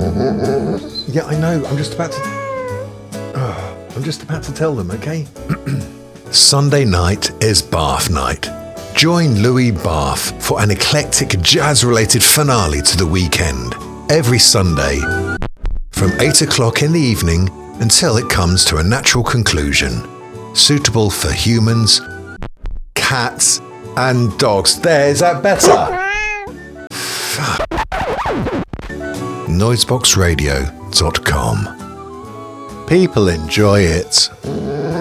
Yeah, I know. I'm just about to tell them, okay? Sunday night is Bath night. Join Louis Bath for an eclectic jazz-related finale to the weekend. Every Sunday from 8 o'clock in the evening until it comes to a natural conclusion. Suitable for humans, cats, and dogs. There, is that better? Noiseboxradio.com. People enjoy it.